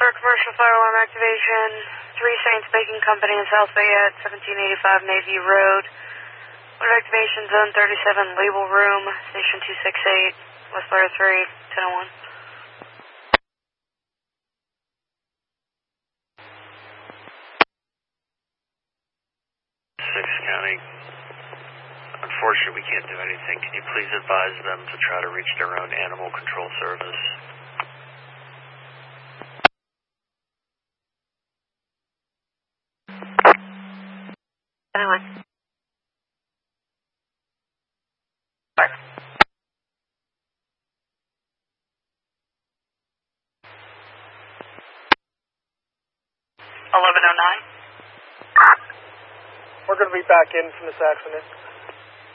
for commercial fire alarm activation. 3 Saints Baking Company in South Fayette, 1785 Navy Road. Order activation zone 37, label room, station 268, West Layer 3, 1001. County. Unfortunately, we can't do anything. Can you please advise them to try to reach their own animal control service? Anyway. 1109. We're going to be back in from this accident.